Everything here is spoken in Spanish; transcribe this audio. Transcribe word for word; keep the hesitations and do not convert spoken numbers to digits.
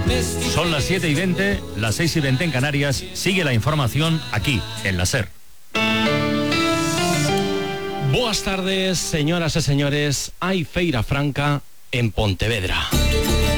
Son las siete y veinte, las seis y veinte en Canarias. Sigue la información aquí, en la SER. Boas tardes, señoras e señores. Hai Feira Franca en Pontevedra.